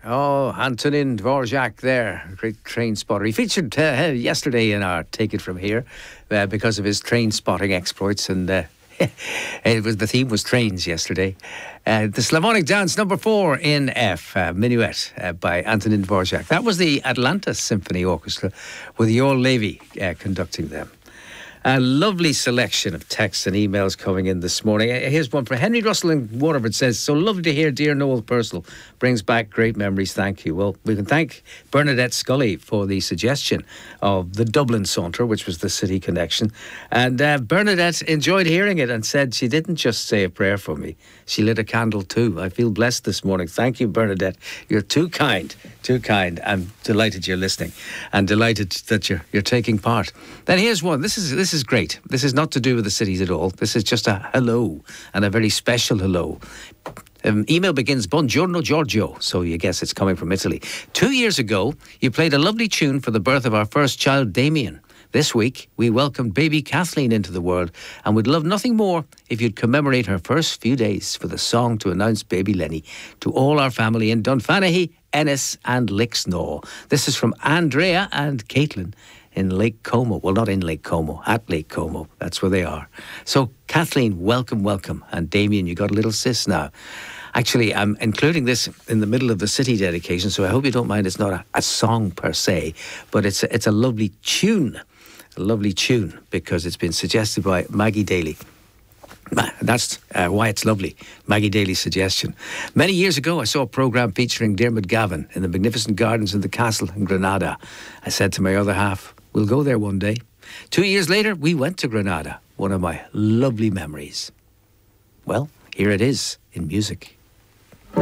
Oh, Antonin Dvorak there, great train spotter. He featured yesterday in our Take It From Here because of his train spotting exploits, and the theme was trains yesterday. The Slavonic Dance, number 4 in F, Minuet by Antonin Dvorak. That was the Atlanta Symphony Orchestra with Joel Levy conducting them. A lovely selection of texts and emails coming in this morning. Here's one from Henry Russell in Waterford. Says, so lovely to hear dear Noel Purcell. Brings back great memories. Thank you. Well, we can thank Bernadette Scully for the suggestion of the Dublin Saunter, which was the city connection. And Bernadette enjoyed hearing it and said she didn't just say a prayer for me. She lit a candle too. I feel blessed this morning. Thank you, Bernadette. You're too kind. Too kind. I'm delighted you're listening and delighted that you're taking part. Then here's one. This is great. This is not to do with the cities at all. This is just a hello, and a very special hello. Email begins, Buongiorno Giorgio, so you guess it's coming from Italy. 2 years ago, you played a lovely tune for the birth of our first child, Damien. This week, we welcomed baby Kathleen into the world, and would love nothing more if you'd commemorate her first few days for the song to announce baby Lenny to all our family in Dunfanaghy, Ennis and Lixnaw. This is from Andrea and Caitlin in Lake Como. Well, not in Lake Como, at Lake Como. That's where they are. So, Kathleen, welcome. And Damien, you got a little sis now. Actually, I'm including this in the middle of the city dedication, so I hope you don't mind. It's not a song per se, but it's a lovely tune. A lovely tune, because it's been suggested by Maggie Daly. That's why it's lovely. Maggie Daly's suggestion. Many years ago, I saw a programme featuring Dermot Gavin in the magnificent gardens of the castle in Granada. I said to my other half, we'll go there one day. 2 years later, we went to Granada. One of my lovely memories. Well, here it is in music.